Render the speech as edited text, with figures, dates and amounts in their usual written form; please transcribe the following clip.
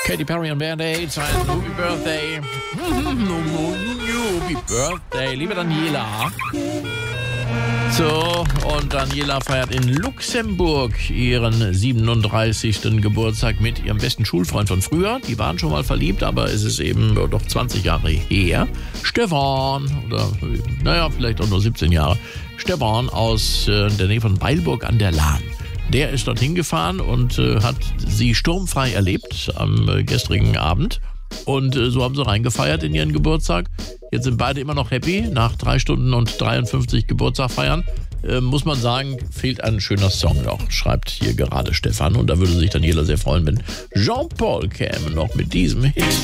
Katy Perry und Band-Aids, ein Happy Birthday. Happy Birthday, liebe Daniela. So, und Daniela feiert in Luxemburg ihren 37. Geburtstag mit ihrem besten Schulfreund von früher. Die waren schon mal verliebt, aber es ist eben doch 20 Jahre her. Stefan, oder naja, vielleicht auch nur 17 Jahre. Stefan aus der Nähe von Weilburg an der Lahn. Der ist dorthin gefahren und hat sie sturmfrei erlebt am gestrigen Abend. Und so haben sie reingefeiert in ihren Geburtstag. Jetzt sind beide immer noch happy. Nach 3 Stunden und 53 Geburtstag feiern, muss man sagen, fehlt ein schöner Song noch, schreibt hier gerade Stefan. Und da würde sich Daniela sehr freuen, wenn Jean-Paul käme noch mit diesem Hit.